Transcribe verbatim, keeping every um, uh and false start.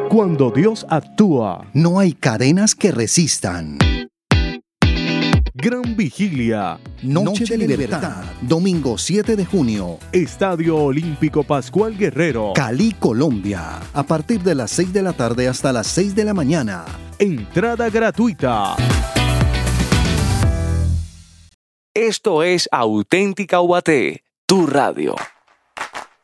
Cuando Dios actúa, no hay cadenas que resistan. Gran Vigilia, Noche, Noche de Libertad, Libertad, domingo siete de junio, Estadio Olímpico Pascual Guerrero, Cali, Colombia, a partir de las seis de la tarde hasta las seis de la mañana. Entrada gratuita. Esto es Auténtica U A T, tu radio.